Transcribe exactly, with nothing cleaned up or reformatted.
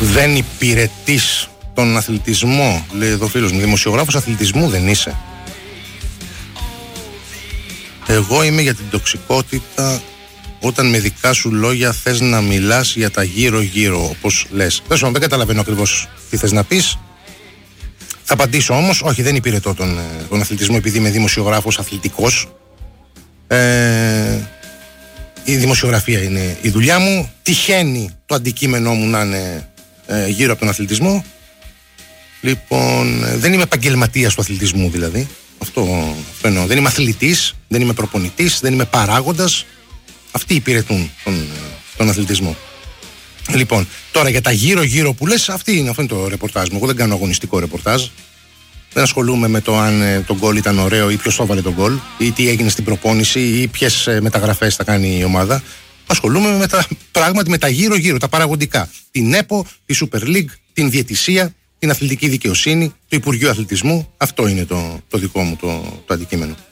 Δεν υπηρετείς τον αθλητισμό, λέει εδώ φίλος μου. Δημοσιογράφος αθλητισμού δεν είσαι. Εγώ είμαι για την τοξικότητα. Όταν με δικά σου λόγια θες να μιλάς για τα γύρω-γύρω, όπως λες. Δεν καταλαβαίνω ακριβώς τι θες να πεις. Θα απαντήσω όμως, όχι, δεν υπηρετώ τον, τον αθλητισμό επειδή είμαι δημοσιογράφος αθλητικός. Ε, η δημοσιογραφία είναι η δουλειά μου. Τυχαίνει το αντικείμενό μου να είναι ε, γύρω από τον αθλητισμό. Λοιπόν, δεν είμαι επαγγελματίας του αθλητισμού δηλαδή. Αυτό, αυτό εννοώ. Δεν είμαι αθλητής, δεν είμαι προπονητής, δεν είμαι παράγοντας. Αυτοί υπηρετούν τον, τον αθλητισμό. Λοιπόν, τώρα για τα γύρω-γύρω που λες, αυτή είναι, αυτό είναι το ρεπορτάζ μου. Εγώ δεν κάνω αγωνιστικό ρεπορτάζ. Δεν ασχολούμαι με το αν ε, το γκολ ήταν ωραίο ή ποιος το έβαλε τον γκολ ή τι έγινε στην προπόνηση ή ποιες ε, μεταγραφές θα κάνει η ομάδα. Ασχολούμαι με τα πράγματι με τα γύρω-γύρω, τα παραγωγικά. Την ΕΠΟ, τη Super League, την διαιτησία, την αθλητική δικαιοσύνη, το Υπουργείο Αθλητισμού. Αυτό είναι το, το δικό μου το, το αντικείμενο.